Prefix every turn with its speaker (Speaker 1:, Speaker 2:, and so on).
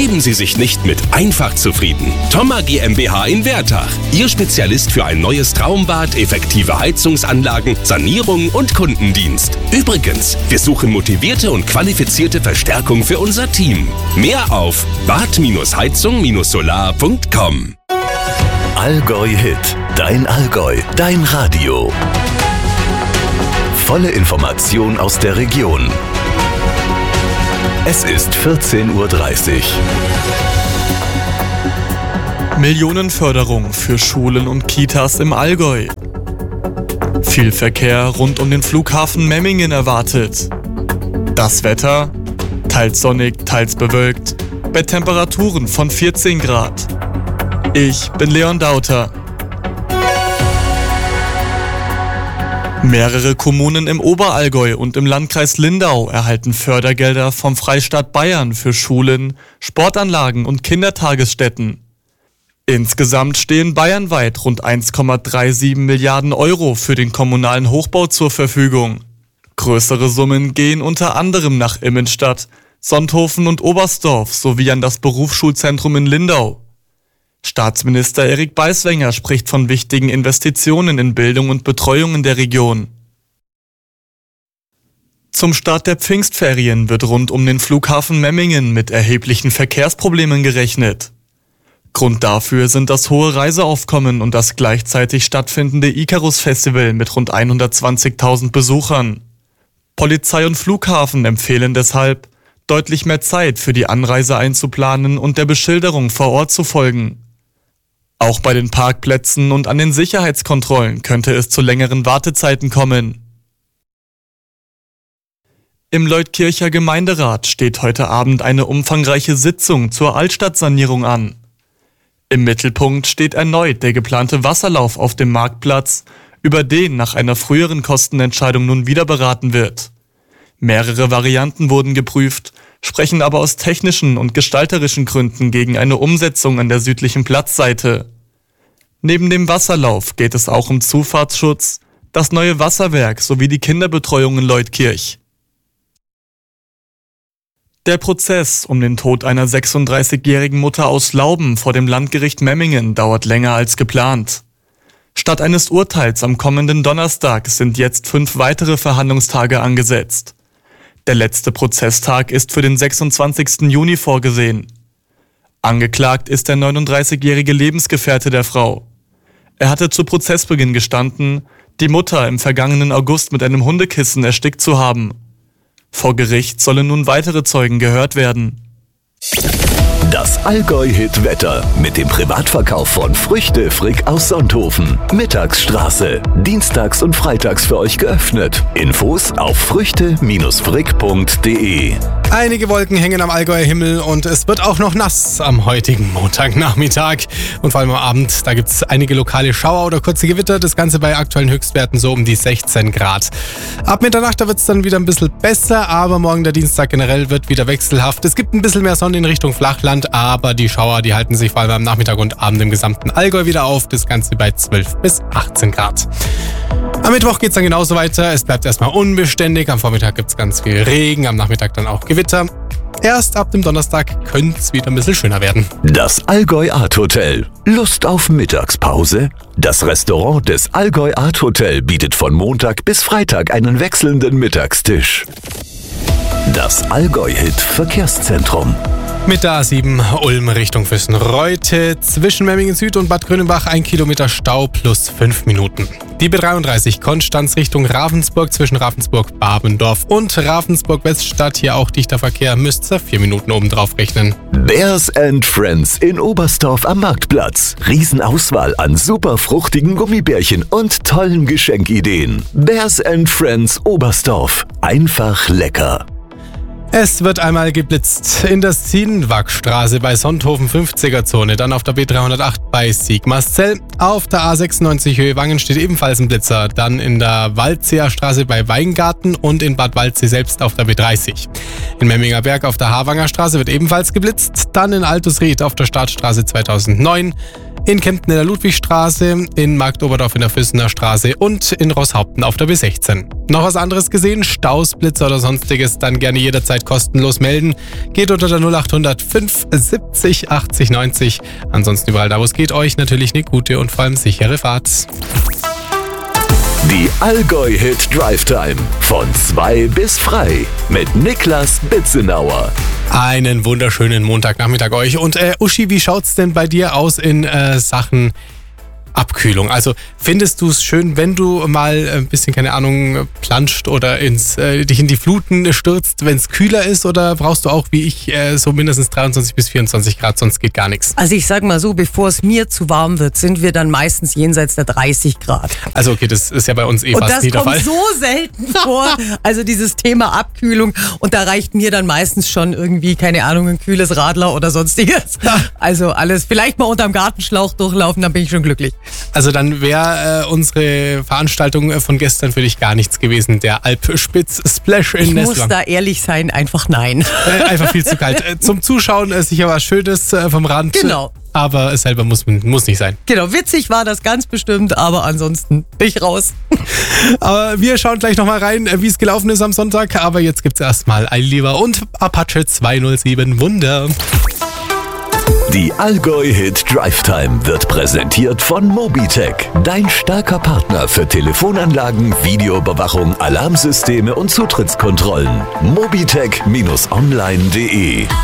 Speaker 1: Geben Sie sich nicht mit einfach zufrieden. Thoma GmbH in Wertach. Ihr Spezialist für ein neues Traumbad, effektive Heizungsanlagen, Sanierung und Kundendienst. Übrigens, wir suchen motivierte und qualifizierte Verstärkung für unser Team. Mehr auf bad-heizung-solar.com.
Speaker 2: Allgäu Hit. Dein Allgäu. Dein Radio. Volle Information aus der Region. Es ist 14:30 Uhr.
Speaker 3: Millionenförderung für Schulen und Kitas im Allgäu. Viel Verkehr rund um den Flughafen Memmingen erwartet. Das Wetter? Teils sonnig, teils bewölkt. Bei Temperaturen von 14 Grad. Ich bin Leon Dauter. Mehrere Kommunen im Oberallgäu und im Landkreis Lindau erhalten Fördergelder vom Freistaat Bayern für Schulen, Sportanlagen und Kindertagesstätten. Insgesamt stehen bayernweit rund 1,37 Milliarden Euro für den kommunalen Hochbau zur Verfügung. Größere Summen gehen unter anderem nach Immenstadt, Sonthofen und Oberstdorf sowie an das Berufsschulzentrum in Lindau. Staatsminister Erik Beiswenger spricht von wichtigen Investitionen in Bildung und Betreuung in der Region. Zum Start der Pfingstferien wird rund um den Flughafen Memmingen mit erheblichen Verkehrsproblemen gerechnet. Grund dafür sind das hohe Reiseaufkommen und das gleichzeitig stattfindende Icarus-Festival mit rund 120.000 Besuchern. Polizei und Flughafen empfehlen deshalb, deutlich mehr Zeit für die Anreise einzuplanen und der Beschilderung vor Ort zu folgen. Auch bei den Parkplätzen und an den Sicherheitskontrollen könnte es zu längeren Wartezeiten kommen. Im Leutkircher Gemeinderat steht heute Abend eine umfangreiche Sitzung zur Altstadtsanierung an. Im Mittelpunkt steht erneut der geplante Wasserlauf auf dem Marktplatz, über den nach einer früheren Kostenentscheidung nun wieder beraten wird. Mehrere Varianten wurden geprüft, sprechen aber aus technischen und gestalterischen Gründen gegen eine Umsetzung an der südlichen Platzseite. Neben dem Wasserlauf geht es auch um Zufahrtsschutz, das neue Wasserwerk sowie die Kinderbetreuung in Leutkirch. Der Prozess um den Tod einer 36-jährigen Mutter aus Lauben vor dem Landgericht Memmingen dauert länger als geplant. Statt eines Urteils am kommenden Donnerstag sind jetzt 5 weitere Verhandlungstage angesetzt. Der letzte Prozesstag ist für den 26. Juni vorgesehen. Angeklagt ist der 39-jährige Lebensgefährte der Frau. Er hatte zu Prozessbeginn gestanden, die Mutter im vergangenen August mit einem Hundekissen erstickt zu haben. Vor Gericht sollen nun weitere Zeugen gehört werden.
Speaker 2: Das Allgäu-Hit-Wetter mit dem Privatverkauf von Früchte Frick aus Sonthofen. Mittagsstraße. Dienstags und freitags für euch geöffnet. Infos auf früchte-frick.de.
Speaker 4: Einige Wolken hängen am Allgäuer Himmel und es wird auch noch nass am heutigen Montagnachmittag. Und vor allem am Abend, da gibt es einige lokale Schauer oder kurze Gewitter. Das Ganze bei aktuellen Höchstwerten so um die 16 Grad. Ab Mitternacht, da wird es dann wieder ein bisschen besser, aber morgen der Dienstag generell wird wieder wechselhaft. Es gibt ein bisschen mehr Sonne in Richtung Flachland, aber die Schauer, die halten sich vor allem am Nachmittag und Abend im gesamten Allgäu wieder auf. Das Ganze bei 12 bis 18 Grad. Am Mittwoch geht es dann genauso weiter. Es bleibt erstmal unbeständig. Am Vormittag gibt es ganz viel Regen, am Nachmittag dann auch Gewitter. Erst ab dem Donnerstag könnte es wieder ein bisschen schöner werden.
Speaker 2: Das Allgäu Art Hotel. Lust auf Mittagspause? Das Restaurant des Allgäu Art Hotel bietet von Montag bis Freitag einen wechselnden Mittagstisch. Das Allgäu-Hit Verkehrszentrum.
Speaker 4: Mit der A7 Ulm Richtung Füssen-Reute, zwischen Memmingen Süd und Bad Grönenbach 1 Kilometer Stau plus 5 Minuten. Die B33 Konstanz Richtung Ravensburg zwischen Ravensburg-Babendorf und Ravensburg-Weststadt, hier auch dichter Verkehr, müsst ihr 4 Minuten obendrauf rechnen.
Speaker 2: Bears & Friends in Oberstdorf am Marktplatz. Riesenauswahl an super fruchtigen Gummibärchen und tollen Geschenkideen. Bears & Friends Oberstdorf. Einfach lecker.
Speaker 4: Es wird einmal geblitzt in der Sienwagstraße bei Sonthofen 50er-Zone, dann auf der B308 bei Sigmarszell. Auf der A96 Höhe Wangen steht ebenfalls ein Blitzer, dann in der Waldseer Straße bei Weingarten und in Bad Waldsee selbst auf der B30. In Memminger Berg auf der Havanger Straße wird ebenfalls geblitzt, dann in Altusried auf der Startstraße 2009. in Kempten in der Ludwigstraße, in Marktoberdorf in der Füssener Straße und in Roßhaupten auf der B16. Noch was anderes gesehen? Staus, Blitzer oder sonstiges? Dann gerne jederzeit kostenlos melden. Geht unter der 0800 570 80 90. Ansonsten überall da, wo es geht, euch natürlich eine gute und vor allem sichere Fahrt.
Speaker 2: Die Allgäu-Hit Drive Time von 2 bis frei mit Niklas Bitzenauer.
Speaker 4: Einen wunderschönen Montagnachmittag euch. Und Uschi, wie schaut's denn bei dir aus in Sachen Abkühlung? Also findest du es schön, wenn du mal ein bisschen, keine Ahnung, planscht oder dich in die Fluten stürzt, wenn es kühler ist? Oder brauchst du auch, wie ich, so mindestens 23 bis 24 Grad, sonst geht gar nichts?
Speaker 5: Also ich sag mal so, bevor es mir zu warm wird, sind wir dann meistens jenseits der 30 Grad.
Speaker 4: Also okay, das ist ja bei uns fast nie der Fall.
Speaker 5: Und das kommt so selten vor, also dieses Thema Abkühlung. Und da reicht mir dann meistens schon irgendwie, keine Ahnung, ein kühles Radler oder sonstiges. Also alles, vielleicht mal unterm Gartenschlauch durchlaufen, dann bin ich schon glücklich.
Speaker 4: Also dann wäre unsere Veranstaltung von gestern für dich gar nichts gewesen, der Alpspitz-Splash in Nestwang.
Speaker 5: Ich muss da ehrlich sein, einfach nein.
Speaker 4: Einfach viel zu kalt. Zum Zuschauen sicher was Schönes vom Rand.
Speaker 5: Genau.
Speaker 4: Aber es selber muss nicht sein.
Speaker 5: Genau, witzig war das ganz bestimmt, aber ansonsten bin ich raus.
Speaker 4: Aber wir schauen gleich nochmal rein, wie es gelaufen ist am Sonntag. Aber jetzt gibt's erstmal Eiliver und Apache 207 Wunder.
Speaker 2: Die Allgäu-Hit Drive Time wird präsentiert von Mobitech, dein starker Partner für Telefonanlagen, Videoüberwachung, Alarmsysteme und Zutrittskontrollen. Mobitech-online.de